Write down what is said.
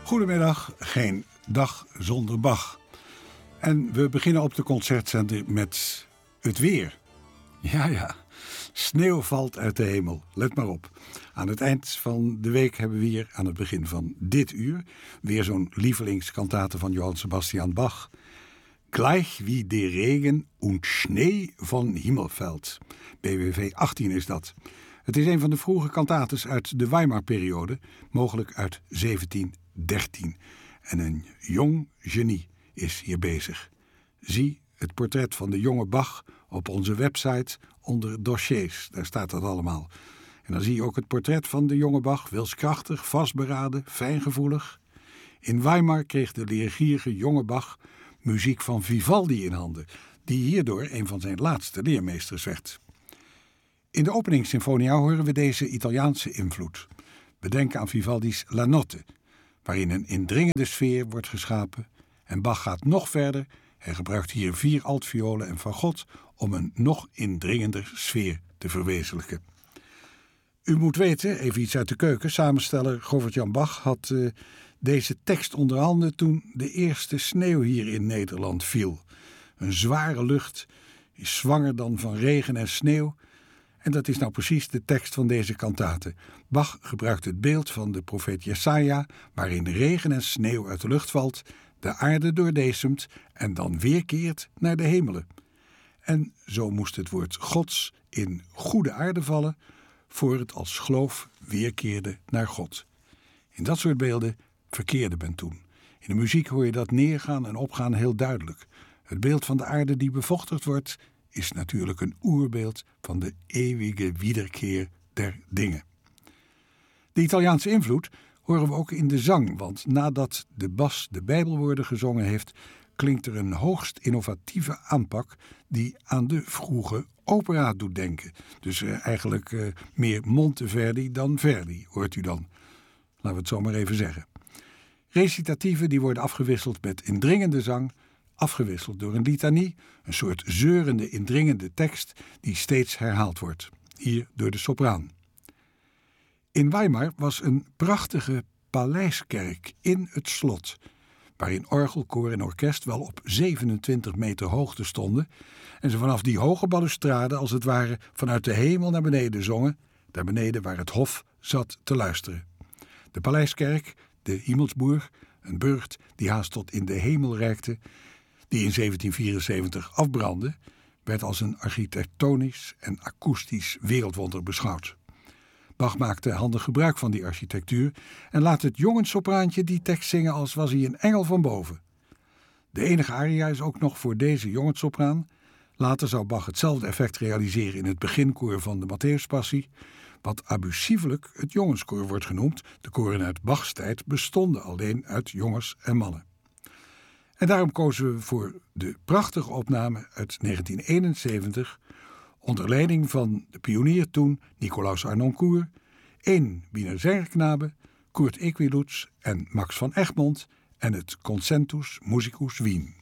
Goedemiddag, geen dag zonder Bach. En we beginnen op de concertzender met het weer. Ja, sneeuw valt uit de hemel, let maar op. Aan het eind van de week hebben we hier, aan het begin van dit uur, weer zo'n lievelingskantate van Johann Sebastian Bach. Gleich wie de Regen und Schnee von Himmel fällt. BWV 18 is dat. Het is een van de vroege kantates uit de Weimar-periode, mogelijk uit 1713. En een jong genie is hier bezig. Zie het portret van de jonge Bach op onze website onder dossiers. Daar staat dat allemaal. En dan zie je ook het portret van de jonge Bach, wilskrachtig, vastberaden, fijngevoelig. In Weimar kreeg de leergierige jonge Bach muziek van Vivaldi in handen, die hierdoor een van zijn laatste leermeesters werd. In de openingssymfonia horen we deze Italiaanse invloed. We denken aan Vivaldi's La Notte, waarin een indringende sfeer wordt geschapen. En Bach gaat nog verder. Hij gebruikt hier 4 altviolen en fagot om een nog indringender sfeer te verwezenlijken. U moet weten, even iets uit de keuken, samensteller Govert-Jan Bach had deze tekst onder handen toen de eerste sneeuw hier in Nederland viel. Een zware lucht is zwanger dan van regen en sneeuw. En dat is nou precies de tekst van deze kantate. Bach gebruikt het beeld van de profeet Jesaja, waarin regen en sneeuw uit de lucht valt, de aarde doordesemt en dan weerkeert naar de hemelen. En zo moest het woord Gods in goede aarde vallen, voor het als geloof weerkeerde naar God. In dat soort beelden verkeerde men toen. In de muziek hoor je dat neergaan en opgaan heel duidelijk. Het beeld van de aarde die bevochtigd wordt, is natuurlijk een oerbeeld van de eeuwige wederkeer der dingen. De Italiaanse invloed horen we ook in de zang, want nadat de bas de Bijbelwoorden gezongen heeft, klinkt er een hoogst innovatieve aanpak die aan de vroege opera doet denken. Dus eigenlijk meer Monteverdi dan Verdi, hoort u dan. Laten we het zo maar even zeggen. Recitatieven die worden afgewisseld met indringende zang, afgewisseld door een litanie, een soort zeurende, indringende tekst die steeds herhaald wordt, hier door de sopraan. In Weimar was een prachtige paleiskerk in het slot, waarin orgel, koor en orkest wel op 27 meter hoogte stonden en ze vanaf die hoge balustrade als het ware vanuit de hemel naar beneden zongen, daar beneden waar het hof zat te luisteren. De paleiskerk, de Himmelsburg, een burcht die haast tot in de hemel reikte, die in 1774 afbrandde, werd als een architectonisch en akoestisch wereldwonder beschouwd. Bach maakte handig gebruik van die architectuur en laat het jongenssopraantje die tekst zingen als was hij een engel van boven. De enige aria is ook nog voor deze jongenssopraan. Later zou Bach hetzelfde effect realiseren in het beginkoor van de Matthäuspassie, wat abusievelijk het jongenskoor wordt genoemd. De koren uit Bachs tijd bestonden alleen uit jongens en mannen. En daarom kozen we voor de prachtige opname uit 1971... onder leiding van de pionier toen Nicolaus Arnoncourt, 1 Wiener Zerknabe, Kurt Equiluz en Max van Egmond en het Concentus Musicus Wien.